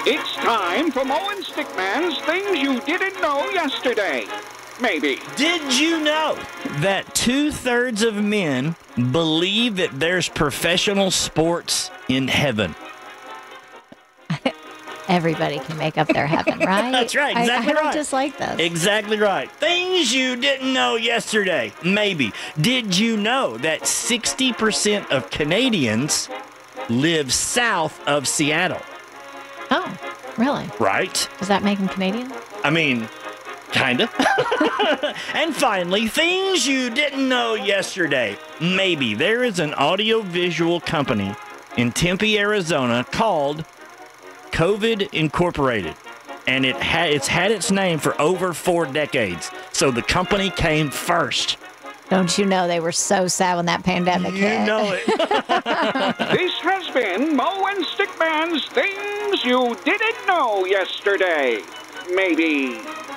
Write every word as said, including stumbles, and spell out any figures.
It's time for Mo and Stickman's Things You Didn't Know Yesterday. Maybe. Did you know that two-thirds of men believe that there's professional sports in heaven? Everybody can make up their heaven, right? That's right, exactly I, I don't right. just like this. Exactly right. Things you didn't know yesterday. Maybe. Did you know that sixty percent of Canadians live south of Seattle? Oh, really? Right? Does that make them Canadian? I mean, kinda. And finally, things you didn't know yesterday. Maybe. There is an audiovisual company in Tempe, Arizona called COVID Incorporated, and it ha- it's had its name for over four decades. So the company came first. Don't you know they were so sad when that pandemic You hit? know it. This has been Mo and Stickman's Things You Didn't Know Yesterday. Maybe.